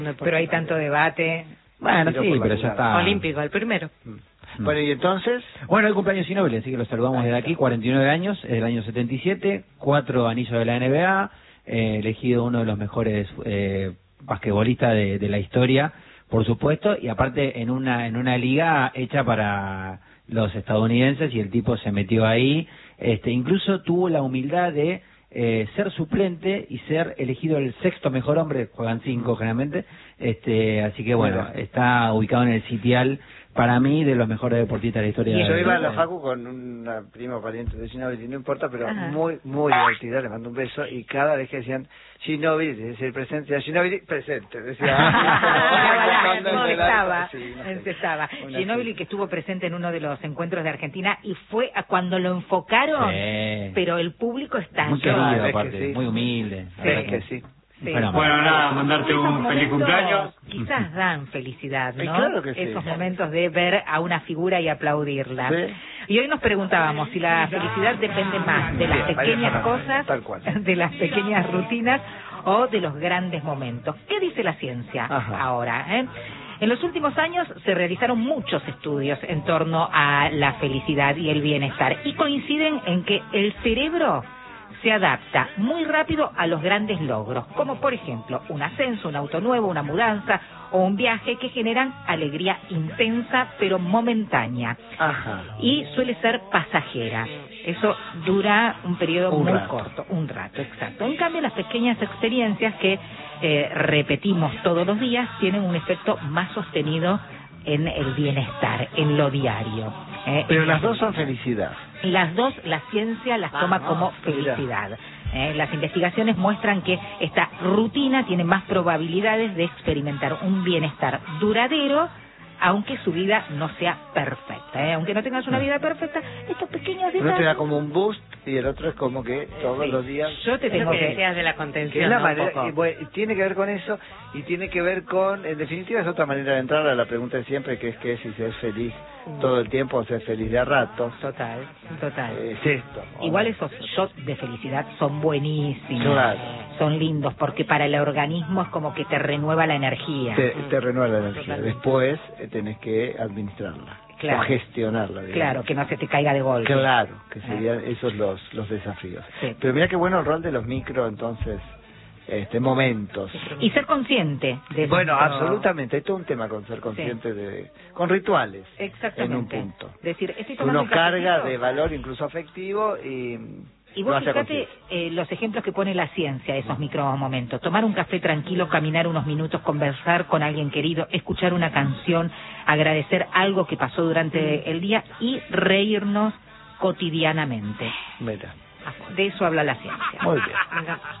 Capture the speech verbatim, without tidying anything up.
Pero hay tanto debate. Bueno, sí, pero ya está. Olímpico, el primero. Mm. Bueno, y entonces... Bueno, el cumpleaños Ginóbili, así que lo saludamos desde aquí, cuarenta y nueve años, es del año setenta y siete, cuatro anillos de la N B A, eh, elegido uno de los mejores eh, basquetbolistas de, de la historia, por supuesto, y aparte en una en una liga hecha para los estadounidenses, y el tipo se metió ahí, este incluso tuvo la humildad de eh, ser suplente y ser elegido el sexto mejor hombre, juegan cinco generalmente, este así que bueno, está ubicado en el sitial, para mí, de los mejores deportistas de la historia. Y yo de iba a la facu con una prima pariente de Ginóbili, no importa, pero Ajá. muy, muy divertida, le mando un beso, y cada vez que decían Ginóbili, decía el presente, decía Ginóbili, presente, decía... ¿Dónde estaba? Sí, no sé. estaba. Ginóbili, que estuvo presente en uno de los encuentros de Argentina, y fue a cuando lo enfocaron, sí. pero el público está... Muy querido, aparte, sí. muy humilde. Sí, es que sí. Sí. Bueno, bueno, nada, mandarte un feliz cumpleaños. Quizás dan felicidad, ¿no? Claro que sí. Esos momentos de ver a una figura y aplaudirla. Sí. Y hoy nos preguntábamos si la felicidad depende más de las pequeñas cosas, de las pequeñas rutinas o de los grandes momentos. ¿Qué dice la ciencia Ajá. ahora? ¿eh? En los últimos años se realizaron muchos estudios en torno a la felicidad y el bienestar, y coinciden en que el cerebro se adapta muy rápido a los grandes logros, como por ejemplo un ascenso, un auto nuevo, una mudanza o un viaje, que generan alegría intensa pero momentánea. Ajá. Y suele ser pasajera. Eso dura un periodo un muy rato. corto, un rato, exacto. En cambio, las pequeñas experiencias que eh, repetimos todos los días tienen un efecto más sostenido en el bienestar, en lo diario. Eh, Pero las dos son felicidad. Las dos, la ciencia las toma ah, como felicidad. Eh, las investigaciones muestran que esta rutina tiene más probabilidades de experimentar un bienestar duradero, aunque su vida no sea perfecta. ¿eh? Aunque no tengas una vida perfecta, estos pequeños detalles... Uno te da como un boost y el otro es como que todos sí. los días... Yo te tengo que que... decías de la contención, que es la ¿no? manera, y, bueno, tiene que ver con eso, y tiene que ver con... En definitiva es otra manera de entrar a la pregunta de siempre, que es que si se es feliz todo el tiempo o se es feliz de a ratos. Total, total. Eh, es esto. Igual esos shots de felicidad son buenísimos. Claro. Son lindos, porque para el organismo es como que te renueva la energía. Te, te renueva la energía. Después eh, tenés que administrarla. Claro. O gestionarla, digamos. Claro, que no se te caiga de golpe. Claro, que serían eh. esos los, los desafíos. Sí. Pero mira qué bueno el rol de los micro, entonces, este momentos. Y ser consciente de eso. Bueno, absolutamente. Hay todo un tema con ser consciente sí. de... Con rituales. Exactamente. En un punto. Decir, estoy uno carga de valor incluso afectivo y... Y vos fíjate eh, los ejemplos que pone la ciencia, esos micromomentos. Tomar un café tranquilo, caminar unos minutos, conversar con alguien querido, escuchar una canción, agradecer algo que pasó durante el día y reírnos cotidianamente. Mira. De eso habla la ciencia. Muy bien.